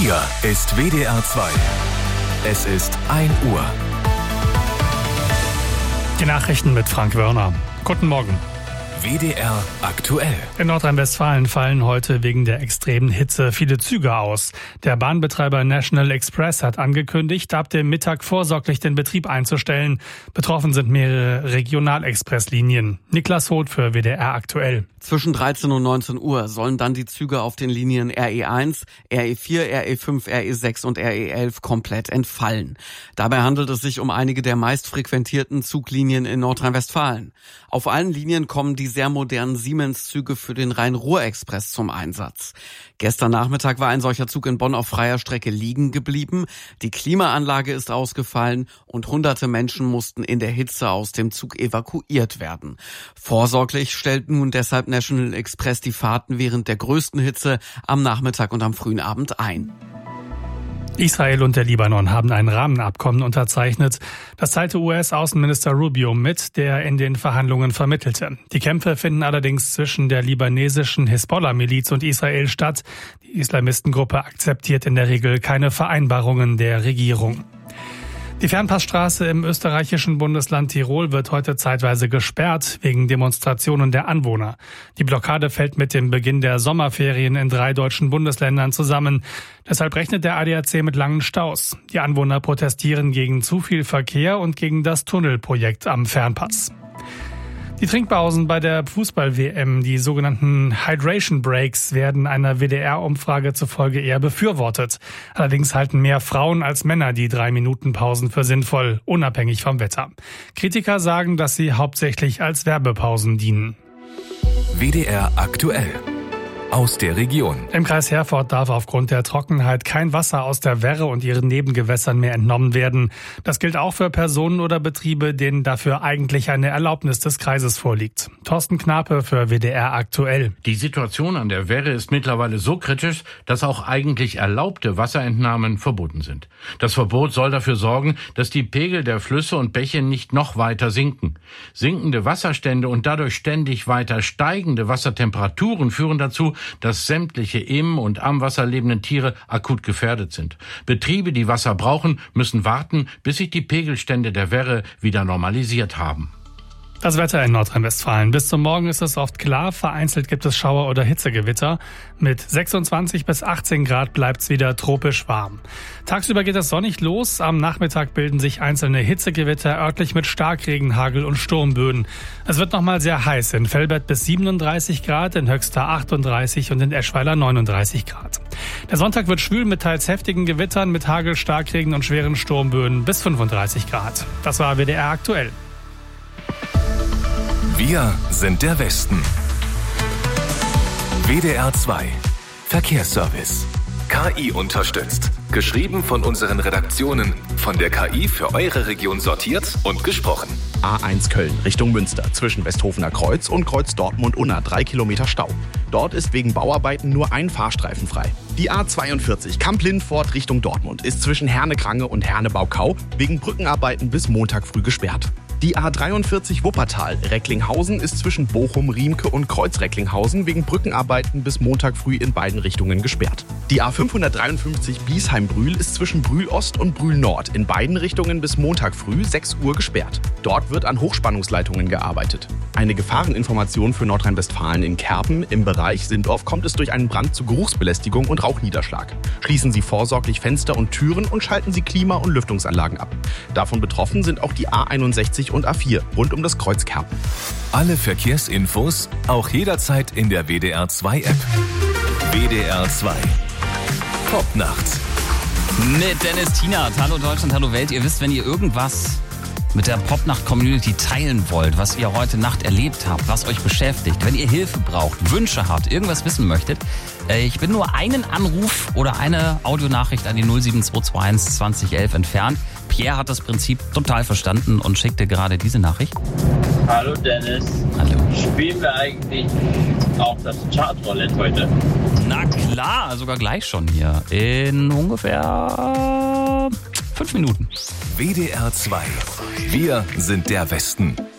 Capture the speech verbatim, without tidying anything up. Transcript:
Hier ist W D R zwei. Es ist ein Uhr. Die Nachrichten mit Frank Wörner. Guten Morgen. W D R aktuell. In Nordrhein-Westfalen fallen heute wegen der extremen Hitze viele Züge aus. Der Bahnbetreiber National Express hat angekündigt, ab dem Mittag vorsorglich den Betrieb einzustellen. Betroffen sind mehrere Regionalexpresslinien. Niklas Hoth für W D R aktuell. Zwischen dreizehn und neunzehn Uhr sollen dann die Züge auf den Linien R E eins, R E vier, R E fünf, R E sechs und R E elf komplett entfallen. Dabei handelt es sich um einige der meistfrequentierten Zuglinien in Nordrhein-Westfalen. Auf allen Linien kommen die sehr modernen Siemens-Züge für den Rhein-Ruhr-Express zum Einsatz. Gestern Nachmittag war ein solcher Zug in Bonn auf freier Strecke liegen geblieben. Die Klimaanlage ist ausgefallen und hunderte Menschen mussten in der Hitze aus dem Zug evakuiert werden. Vorsorglich stellt nun deshalb National Express die Fahrten während der größten Hitze am Nachmittag und am frühen Abend ein. Israel und der Libanon haben ein Rahmenabkommen unterzeichnet. Das teilte U S-Außenminister Rubio mit, der in den Verhandlungen vermittelte. Die Kämpfe finden allerdings zwischen der libanesischen Hisbollah-Miliz und Israel statt. Die Islamistengruppe akzeptiert in der Regel keine Vereinbarungen der Regierung. Die Fernpassstraße im österreichischen Bundesland Tirol wird heute zeitweise gesperrt wegen Demonstrationen der Anwohner. Die Blockade fällt mit dem Beginn der Sommerferien in drei deutschen Bundesländern zusammen. Deshalb rechnet der A D A C mit langen Staus. Die Anwohner protestieren gegen zu viel Verkehr und gegen das Tunnelprojekt am Fernpass. Die Trinkpausen bei der Fußball-W M, die sogenannten Hydration Breaks, werden einer W D R-Umfrage zufolge eher befürwortet. Allerdings halten mehr Frauen als Männer die drei Minuten Pausen für sinnvoll, unabhängig vom Wetter. Kritiker sagen, dass sie hauptsächlich als Werbepausen dienen. W D R aktuell. Aus der Region. Im Kreis Herford darf aufgrund der Trockenheit kein Wasser aus der Werre und ihren Nebengewässern mehr entnommen werden. Das gilt auch für Personen oder Betriebe, denen dafür eigentlich eine Erlaubnis des Kreises vorliegt. Thorsten Knape für W D R aktuell. Die Situation an der Werre ist mittlerweile so kritisch, dass auch eigentlich erlaubte Wasserentnahmen verboten sind. Das Verbot soll dafür sorgen, dass die Pegel der Flüsse und Bäche nicht noch weiter sinken. Sinkende Wasserstände und dadurch ständig weiter steigende Wassertemperaturen führen dazu, dass sämtliche im und am Wasser lebenden Tiere akut gefährdet sind. Betriebe, die Wasser brauchen, müssen warten, bis sich die Pegelstände der Werre wieder normalisiert haben. Das Wetter in Nordrhein-Westfalen. Bis zum Morgen ist es oft klar, vereinzelt gibt es Schauer oder Hitzegewitter. Mit sechsundzwanzig bis achtzehn Grad bleibt's wieder tropisch warm. Tagsüber geht es sonnig los. Am Nachmittag bilden sich einzelne Hitzegewitter örtlich mit Starkregen, Hagel und Sturmböen. Es wird nochmal sehr heiß. In Velbert bis siebenunddreißig Grad, in Höxter achtunddreißig und in Eschweiler neununddreißig Grad. Der Sonntag wird schwül mit teils heftigen Gewittern, mit Hagel, Starkregen und schweren Sturmböen bis fünfunddreißig Grad. Das war W D R aktuell. Wir sind der Westen. W D R zwei. Verkehrsservice. K I unterstützt. Geschrieben von unseren Redaktionen. Von der K I für eure Region sortiert und gesprochen. A eins Köln Richtung Münster zwischen Westhofener Kreuz und Kreuz Dortmund-Unna drei Kilometer Stau. Dort ist wegen Bauarbeiten nur ein Fahrstreifen frei. Die A zweiundvierzig Kamp-Lindfort Richtung Dortmund ist zwischen Herne-Krange und Herne-Baukau wegen Brückenarbeiten bis Montag früh gesperrt. Die A dreiundvierzig Wuppertal Recklinghausen ist zwischen Bochum, Riemke und Kreuz-Recklinghausen wegen Brückenarbeiten bis Montag früh in beiden Richtungen gesperrt. Die A fünfhundertdreiundfünfzig Biesheim-Brühl ist zwischen Brühl-Ost und Brühl-Nord in beiden Richtungen bis Montag früh sechs Uhr gesperrt. Dort wird an Hochspannungsleitungen gearbeitet. Eine Gefahreninformation für Nordrhein-Westfalen in Kerpen im Bereich Sindorf kommt es durch einen Brand zu Geruchsbelästigung und Rauchniederschlag. Schließen Sie vorsorglich Fenster und Türen und schalten Sie Klima- und Lüftungsanlagen ab. Davon betroffen sind auch die A einundsechzig und A vier rund um das Kreuz Kerpen. Alle Verkehrsinfos auch jederzeit in der W D R zwei App. W D R zwei. Popnacht. Mit Dennis Tienert. Hallo Deutschland, hallo Welt. Ihr wisst, wenn ihr irgendwas mit der Popnacht-Community teilen wollt, was ihr heute Nacht erlebt habt, was euch beschäftigt, wenn ihr Hilfe braucht, Wünsche habt, irgendwas wissen möchtet, äh, ich bin nur einen Anruf oder eine Audionachricht an die null sieben zwei zwei eins zwanzig elf entfernt. Pierre hat das Prinzip total verstanden und schickte gerade diese Nachricht. Hallo Dennis. Hallo. Spielen wir eigentlich auch das Chartroulette heute? Na klar, sogar gleich schon hier. In ungefähr fünf Minuten. W D R zwei. Wir sind der Westen.